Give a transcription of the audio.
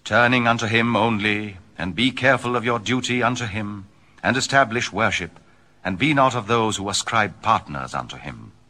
turning unto him only, and be careful of your duty unto him, and establish worship, and be not of those who ascribe partners unto him.